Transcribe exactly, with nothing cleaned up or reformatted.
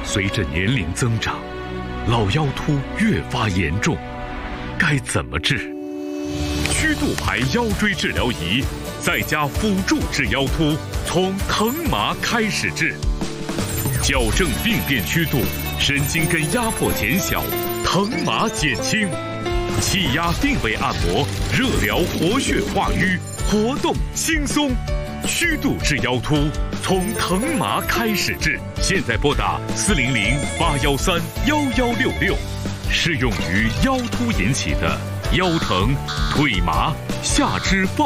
随着年龄增长，老腰突越发严重，该怎么治？曲度牌腰椎治疗仪，在家辅助治腰突，从疼麻开始治，矫正病变曲度，神经根压迫减小，疼麻减轻，气压定位按摩，热疗活血化瘀，活动轻松。曲度治腰突，从疼麻开始治。现在拨打四零零八幺三幺幺六六，适用于腰突引起的腰疼、腿麻、下肢放。